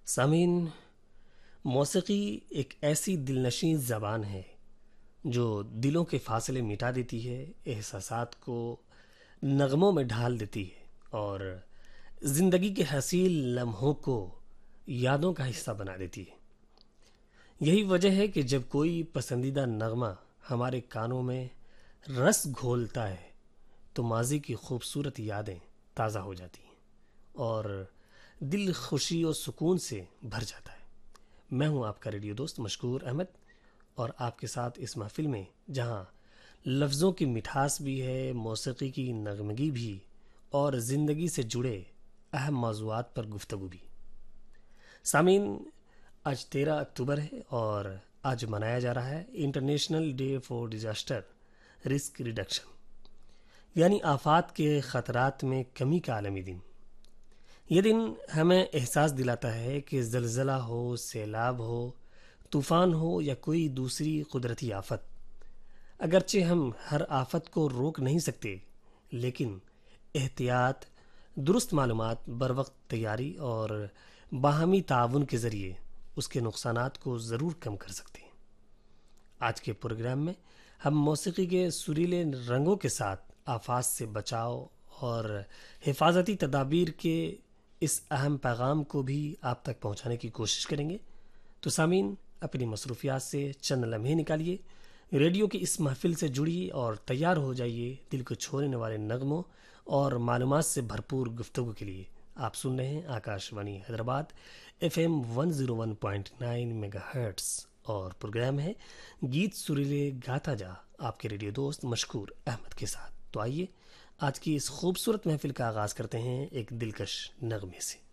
سامعین، موسیقی ایک ایسی دلنشین زبان ہے جو دلوں کے فاصلے مٹا دیتی ہے، احساسات کو نغموں میں ڈھال دیتی ہے اور زندگی کے حسین لمحوں کو یادوں کا حصہ بنا دیتی ہے۔ یہی وجہ ہے کہ جب کوئی پسندیدہ نغمہ ہمارے کانوں میں رس گھولتا ہے تو ماضی کی خوبصورت یادیں تازہ ہو جاتی ہیں اور دل خوشی اور سکون سے بھر جاتا ہے۔ میں ہوں آپ کا ریڈیو دوست مشکور احمد، اور آپ کے ساتھ اس محفل میں جہاں لفظوں کی مٹھاس بھی ہے، موسیقی کی نغمگی بھی، اور زندگی سے جڑے اہم موضوعات پر گفتگو بھی۔ سامعین، آج 13 اکتوبر ہے اور آج منایا جا رہا ہے international day for disaster risk reduction, یعنی آفات کے خطرات میں کمی کا عالمی دن۔ یہ دن ہمیں احساس دلاتا ہے کہ زلزلہ ہو، سیلاب ہو، طوفان ہو یا کوئی دوسری قدرتی آفت، اگرچہ ہم ہر آفت کو روک نہیں سکتے، لیکن احتیاط، درست معلومات، بروقت تیاری اور باہمی تعاون کے ذریعے اس کے نقصانات کو ضرور کم کر سکتے ہیں۔ آج کے پروگرام میں ہم موسیقی کے سریلے رنگوں کے ساتھ آفات سے بچاؤ اور حفاظتی تدابیر کے اس اہم پیغام کو بھی آپ تک پہنچانے کی کوشش کریں گے۔ تو سامعین، اپنی مصروفیات سے چند لمحے نکالیے، ریڈیو کی اس محفل سے جڑیے اور تیار ہو جائیے دل کو چھونے والے نغموں اور معلومات سے بھرپور گفتگو کے لیے۔ آپ سن رہے ہیں آکاش وانی حیدرآباد FM 101.9 میگا ہرٹز، اور پروگرام ہے گیت سریلے گاتا جا، آپ کے ریڈیو دوست مشکور احمد کے ساتھ۔ تو آئیے آج کی اس خوبصورت محفل کا آغاز کرتے ہیں ایک دلکش نغمے سے۔